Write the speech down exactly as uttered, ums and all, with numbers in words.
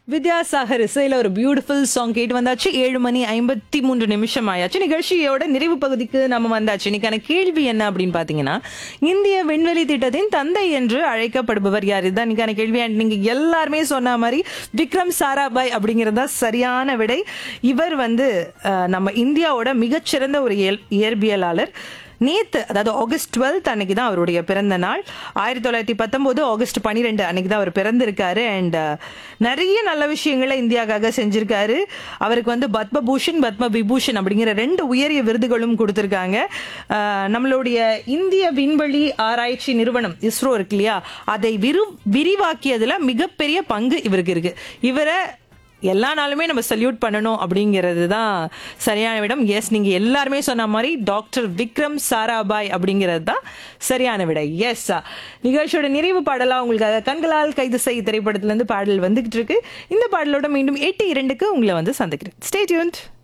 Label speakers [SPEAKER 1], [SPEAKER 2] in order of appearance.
[SPEAKER 1] வித்யாசாகர் இசையில ஒரு beautiful song கேட்டு வந்தாச்சு. ஏழு மணி ஐம்பத்தி மூன்று நிமிஷம் ஆயாச்சு. நிகழ்ச்சியோட நிறைவு பகுதிக்கு நம்ம வந்தாச்சு. இன்னைக்கான கேள்வி என்ன அப்படின்னு பாத்தீங்கன்னா, இந்திய விண்வெளி திட்டத்தின் தந்தை என்று அழைக்கப்படுபவர் யார்? இதுதான் இன்னைக்கான கேள்வி. அண்ட் நீங்க எல்லாருமே சொன்ன மாதிரி விக்ரம் சாராபாய் அப்படிங்கறதா சரியான விடை. இவர் வந்து அஹ், நம்ம இந்தியாவோட மிகச்சிறந்த ஒரு இயல்- இயற்பியலாளர். நேத்து அதாவது ஆகஸ்ட் டுவெல்த் அன்னைக்கு தான் அவருடைய பிறந்த நாள். ஆயிரத்தி தொள்ளாயிரத்தி பத்தொன்பது ஆகஸ்ட் பன்னிரெண்டு அன்னைக்கு தான் அவர் பிறந்திருக்காரு. அண்ட் நிறைய நல்ல விஷயங்களை இந்தியாவுக்காக செஞ்சிருக்காரு. அவருக்கு வந்து பத்மபூஷன் பத்ம விபூஷன் அப்படிங்கிற ரெண்டு உயரிய விருதுகளும் கொடுத்திருக்காங்க. அஹ், நம்மளுடைய இந்திய விண்வெளி ஆராய்ச்சி நிறுவனம் இஸ்ரோ இருக்கு இல்லையா, அதை விரு விரிவாக்கியதுல மிகப்பெரிய பங்கு இவருக்கு இருக்கு. இவரை எல்லா நாளுமே நம்ம சல்யூட் பண்ணணும் அப்படிங்கிறது தான் சரியான விடம். எஸ், நீங்க எல்லாருமே சொன்ன மாதிரி டாக்டர் விக்ரம் சாராபாய் அப்படிங்கிறது தான் சரியான விடை. எஸ், நிகழ்ச்சியோட நிறைவு பாடலா உங்களுக்காக கண்களால் கைது செய் திரைப்படத்துல இருந்து பாடல் வந்துகிட்டு இருக்கு. இந்த பாடலோட மீண்டும் எட்டு இரண்டுக்கு உங்களை வந்து சந்திக்கிறேன். Stay tuned.